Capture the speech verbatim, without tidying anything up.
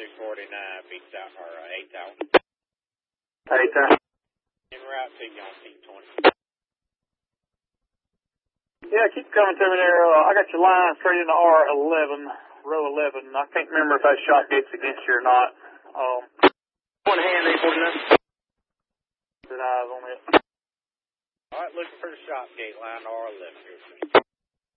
two forty-nine, beats out, or uh, eight thousand. eight thousand. En route to you on T twenty. Yeah, keep coming to me there. Uh, I got your line straight into R eleven, row eleven. I can't remember if that shot gets against you or not. Um, One hand, eight forty-nine. Good eyes on it. All right, looking for the shot gate line R eleven here.